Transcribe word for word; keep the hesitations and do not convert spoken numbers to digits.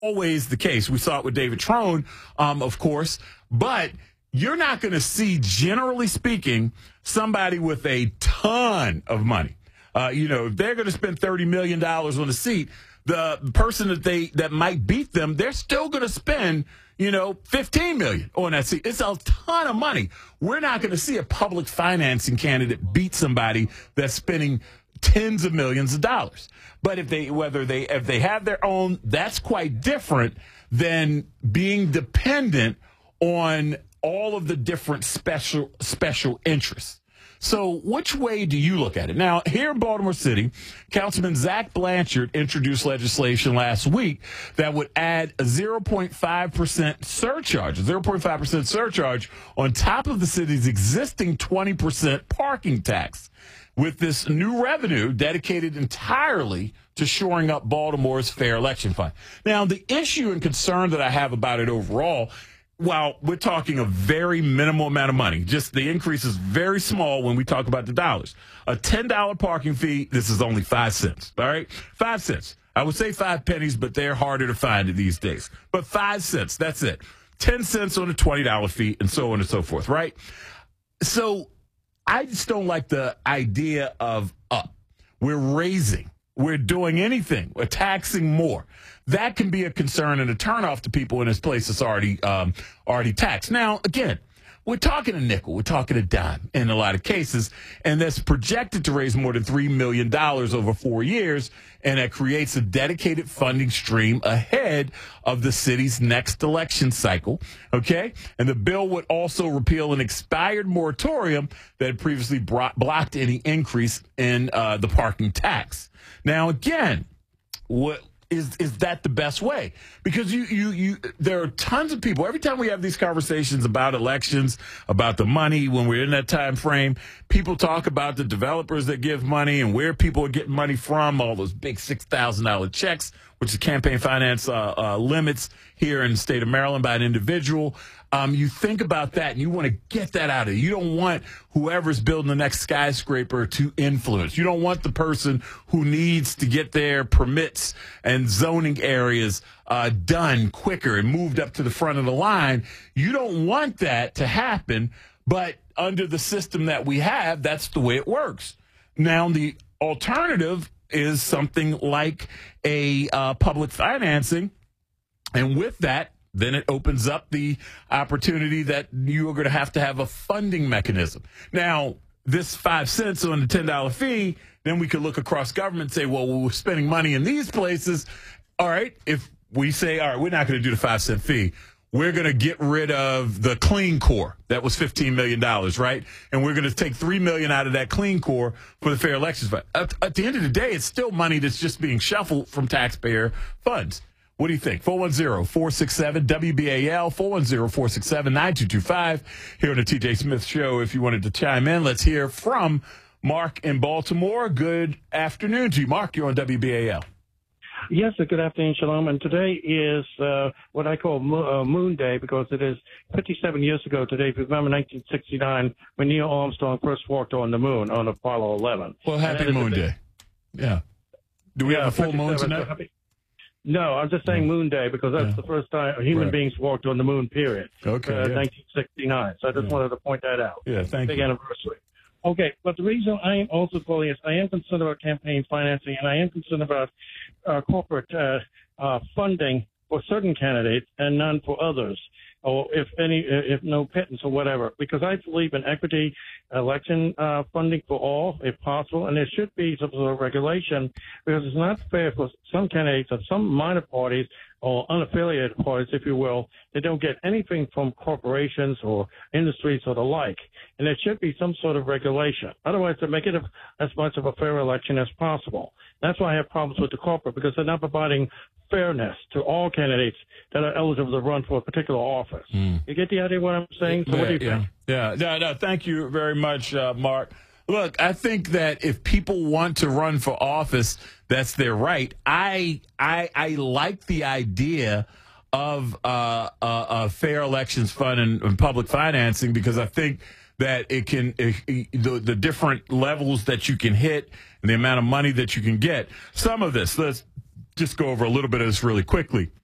always the case. We saw it with David Trone, um, of course, but you're not going to see, generally speaking, somebody with a ton of money. Uh, you know, if they're going to spend thirty million dollars on a seat, the person that they that might beat them, they're still going to spend, you know, fifteen million dollars on that seat. It's a ton of money. We're not going to see a public financing candidate beat somebody that's spending tens of millions of dollars. But if they whether they if they have their own, that's quite different than being dependent on all of the different special special interests. So which way do you look at it? Now, here in Baltimore City, Councilman Zach Blanchard introduced legislation last week that would add a zero point five percent surcharge, a zero point five percent surcharge on top of the city's existing twenty percent parking tax, with this new revenue dedicated entirely to shoring up Baltimore's fair election fund. Now, the issue and concern that I have about it overall, while we're talking a very minimal amount of money, just the increase is very small when we talk about the dollars. A ten dollar parking fee, this is only five cents, all right? Five cents. I would say five pennies, but they're harder to find these days. But five cents, that's it. ten cents on a twenty dollar fee, and so on and so forth, right? So I just don't like the idea of up. We're raising. We're doing anything. We're taxing more. That can be a concern and a turnoff to people in this place that's already um, already taxed. Now, again, we're talking a nickel. We're talking a dime in a lot of cases, and that's projected to raise more than three million dollars over four years, and that creates a dedicated funding stream ahead of the city's next election cycle, okay? And the bill would also repeal an expired moratorium that had previously brought, blocked any increase in uh, the parking tax. Now, again, what... Is is that the best way? Because you, you, you, there are tons of people. Every time we have these conversations about elections, about the money, when we're in that time frame, people talk about the developers that give money and where people are getting money from, all those big six thousand dollar checks, which is campaign finance uh, uh, limits here in the state of Maryland by an individual. Um, you think about that and you want to get that out of it. You don't want whoever's building the next skyscraper to influence. You don't want the person who needs to get their permits and zoning areas uh, done quicker and moved up to the front of the line. You don't want that to happen, but under the system that we have, that's the way it works. Now, the alternative is something like a uh, public financing, and with that, then it opens up the opportunity that you are going to have to have a funding mechanism. Now, this five cents on the ten dollar fee, then we could look across government and say, well, we're spending money in these places. All right, if we say, all right, we're not going to do the five cent fee, we're going to get rid of the Clean Core. That was fifteen million dollars, right? And we're going to take three million dollars out of that Clean Core for the Fair Elections Fund. At, at the end of the day, it's still money that's just being shuffled from taxpayer funds. What do you think? four one zero, four six seven, W B A L, four one zero, four six seven, nine two two five. Here on the T J Smith Show, if you wanted to chime in, let's hear from Mark in Baltimore. Good afternoon to you, Mark. You're on W B A L. Yes, good afternoon, Shalom. And today is uh, what I call Mo- uh, Moon Day, because it is fifty-seven years ago today. If you remember nineteen sixty-nine, when Neil Armstrong first walked on the moon on Apollo eleven. Well, happy Moon Day. Yeah. Do we yeah, have a full moon tonight? So no, I'm just saying Moon Day because that's yeah. the first time human right. beings walked on the moon, period. Okay. Uh, yeah. nineteen sixty-nine. So I just yeah. wanted to point that out. Yeah, thank Big you. anniversary. Okay, but the reason I am also calling is I am concerned about campaign financing, and I am concerned about uh, corporate uh, uh, funding for certain candidates and none for others, or if any, if no pittance or whatever. Because I believe in equity election uh, funding for all, if possible, and there should be some sort of regulation, because it's not fair for some candidates of some minor parties or unaffiliated parties, if you will, they don't get anything from corporations or industries or the like. And there should be some sort of regulation. Otherwise, to make it a, as much of a fair election as possible. That's why I have problems with the corporate, because they're not providing fairness to all candidates that are eligible to run for a particular office. Mm. You get the idea of what I'm saying? So yeah, what do you yeah, think? Yeah, no, no, thank you very much, uh, Mark. Look, I think that if people want to run for office, that's their right. I I, I like the idea of uh, a, a fair elections fund and, and public financing, because I think that it can it, the, the different levels that you can hit and the amount of money that you can get. Some of this, let's just go over a little bit of this really quickly.